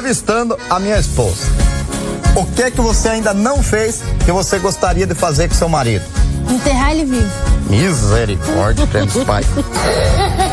entrevistando a minha esposa. O que é que você ainda não fez que você gostaria de fazer com seu marido? Enterrar ele vivo. Misericórdia, Pai.